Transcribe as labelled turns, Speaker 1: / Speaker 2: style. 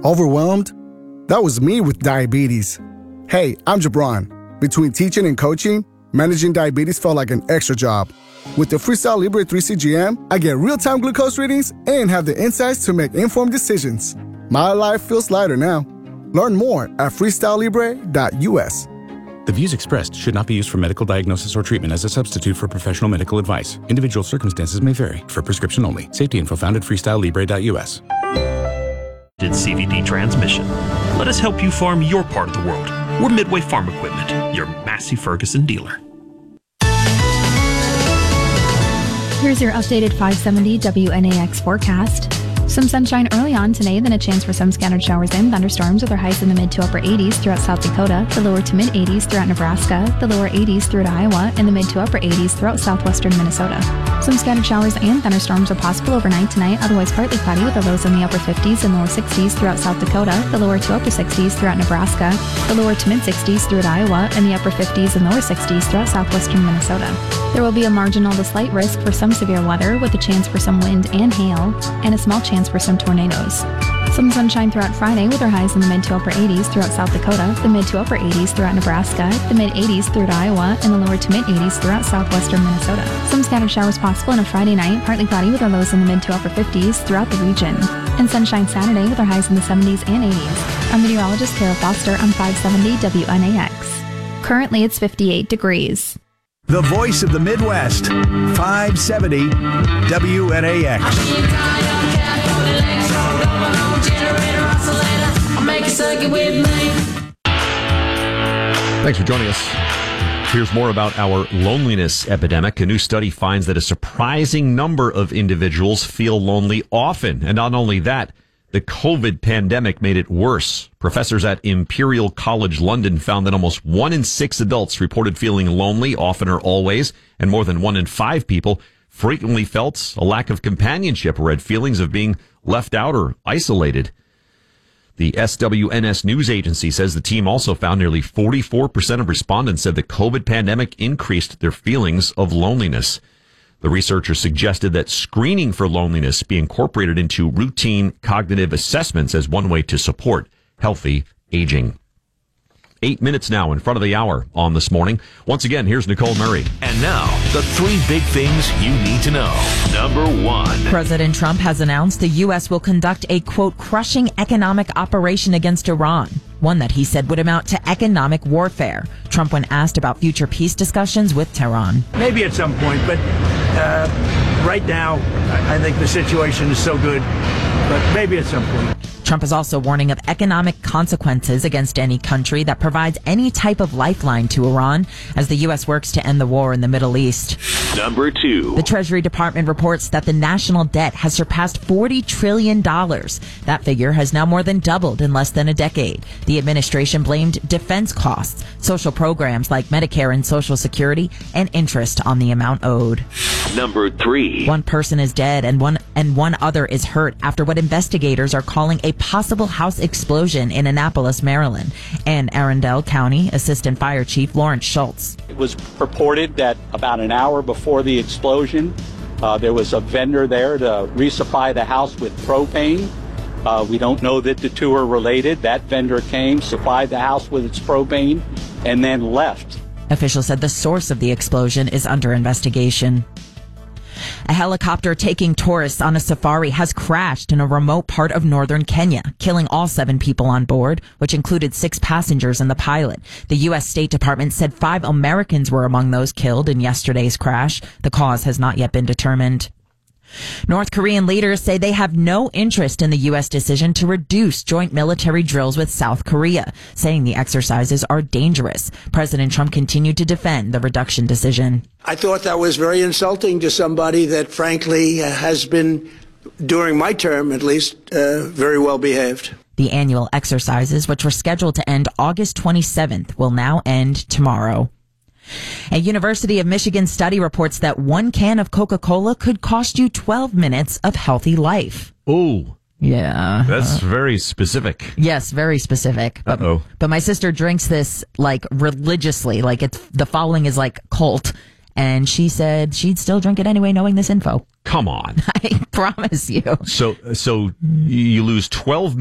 Speaker 1: Overwhelmed? That was me with diabetes. Hey, I'm Jabron. Between teaching and coaching, managing diabetes felt like an extra job. With the Freestyle Libre 3 CGM, I get real-time glucose readings and have the insights to make informed decisions. My life feels lighter now. Learn more at freestylelibre.us.
Speaker 2: The views expressed should not be used for medical diagnosis or treatment as a substitute for professional medical advice. Individual circumstances may vary. For prescription only. Safety info found at freestylelibre.us.
Speaker 3: CVD transmission. Let us help you farm your part of the world. We're Midway Farm Equipment, your Massey Ferguson dealer.
Speaker 4: Here's your updated 570 WNAX forecast. Some sunshine early on today, then a chance for some scattered showers and thunderstorms with our highs in the mid to upper 80s throughout South Dakota, the lower to mid 80s throughout Nebraska, the lower 80s throughout Iowa, and the mid to upper 80s throughout southwestern Minnesota. Some scattered showers and thunderstorms are possible overnight tonight, otherwise partly cloudy with the lows in the upper 50s and lower 60s throughout South Dakota, the lower to upper 60s throughout Nebraska, the lower to mid 60s throughout Iowa, and the upper 50s and lower 60s throughout southwestern Minnesota. There will be a marginal to slight risk for some severe weather with a chance for some wind and hail, and a small chance for some tornadoes. Some sunshine throughout Friday with our highs in the mid to upper 80s throughout South Dakota, the mid to upper 80s throughout Nebraska, the mid 80s throughout Iowa, and the lower to mid 80s throughout southwestern Minnesota. Some scattered showers possible on a Friday night, partly cloudy with our lows in the mid to upper 50s throughout the region. And sunshine Saturday with our highs in the 70s and 80s. Our meteorologist Kara Foster on 570 WNAX. Currently it's 58 degrees.
Speaker 5: The voice of the Midwest, 570 WNAX.
Speaker 6: Thanks for joining us. Here's more about our loneliness epidemic. A new study finds that a surprising number of individuals feel lonely often. And not only that, the COVID pandemic made it worse. Professors at Imperial College London found that almost 1 in 6 adults reported feeling lonely, often or always, and more than 1 in 5 people frequently felt a lack of companionship or had feelings of being left out or isolated. The SWNS news agency says the team also found nearly 44% of respondents said the COVID pandemic increased their feelings of loneliness. The researchers suggested that screening for loneliness be incorporated into routine cognitive assessments as one way to support healthy aging. 8 minutes now in front of the hour on This Morning. Once again, here's Nicole Murray.
Speaker 3: And now, the 3 big things you need to know. Number 1.
Speaker 7: President Trump has announced the U.S. will conduct a, quote, crushing economic operation against Iran, one that he said would amount to economic warfare. Trump, when asked about future peace discussions with Tehran.
Speaker 8: Maybe at some point, but right now, I think the situation is so good, but maybe at some point.
Speaker 7: Trump is also warning of economic consequences against any country that provides any type of lifeline to Iran as the U.S. works to end the war in the Middle East.
Speaker 3: Number 2.
Speaker 7: The Treasury Department reports that the national debt has surpassed $40 trillion. That figure has now more than doubled in less than a decade. The administration blamed defense costs, social programs like Medicare and Social Security, and interest on the amount owed.
Speaker 3: Number 3.
Speaker 7: 1 person is dead and one other is hurt after what investigators are calling a possible house explosion in Annapolis, Maryland. And Arundel County Assistant Fire Chief Lawrence Schultz.
Speaker 9: It was reported that about an hour before the explosion, there was a vendor there to resupply the house with propane. We don't know that the two are related. That vendor came, supplied the house with its propane, and then left.
Speaker 7: Officials said the source of the explosion is under investigation. A helicopter taking tourists on a safari has crashed in a remote part of northern Kenya, killing all 7 people on board, which included 6 passengers and the pilot. The U.S. State Department said 5 Americans were among those killed in yesterday's crash. The cause has not yet been determined. North Korean leaders say they have no interest in the U.S. decision to reduce joint military drills with South Korea, saying the exercises are dangerous. President Trump continued to defend the reduction decision.
Speaker 10: I thought that was very insulting to somebody that, frankly, has been, during my term at least, very well behaved.
Speaker 7: The annual exercises, which were scheduled to end August 27th, will now end tomorrow. A University of Michigan study reports that 1 can of Coca-Cola could cost you 12 minutes of healthy life.
Speaker 6: Oh.
Speaker 7: Yeah.
Speaker 6: That's very specific.
Speaker 7: Yes, very specific. But my sister drinks this like religiously, like the following is like cult. And she said she'd still drink it anyway, knowing this info.
Speaker 6: Come on.
Speaker 7: I promise you.
Speaker 6: So you lose 12